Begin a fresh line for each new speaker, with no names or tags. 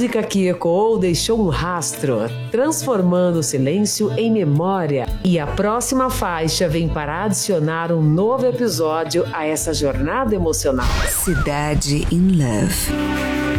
música que ecoou deixou um rastro, transformando o silêncio em memória. E a próxima faixa vem para adicionar um novo episódio a essa jornada emocional.
Cidade in Love.